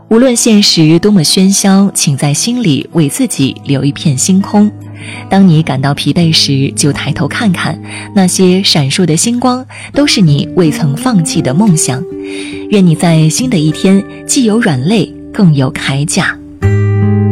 无论现实多么喧嚣，请在心里为自己留一片星空。当你感到疲惫时，就抬头看看，那些闪烁的星光都是你未曾放弃的梦想。愿你在新的一天既有软肋更有铠甲。